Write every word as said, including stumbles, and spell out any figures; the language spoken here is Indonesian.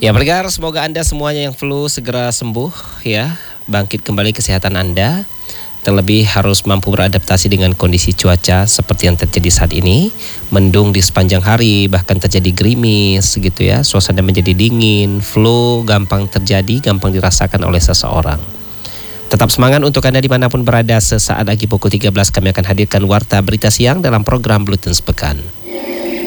Ya pendengar, semoga Anda semuanya yang flu segera sembuh ya, bangkit kembali kesehatan Anda. Terlebih harus mampu beradaptasi dengan kondisi cuaca seperti yang terjadi saat ini. Mendung di sepanjang hari, bahkan terjadi gerimis gitu ya. Suasana menjadi dingin, flu gampang terjadi, gampang dirasakan oleh seseorang. Tetap semangat untuk Anda dimanapun berada. Sesaat lagi pukul tiga belas kami akan hadirkan Warta Berita Siang dalam program Bluetooth Pekan.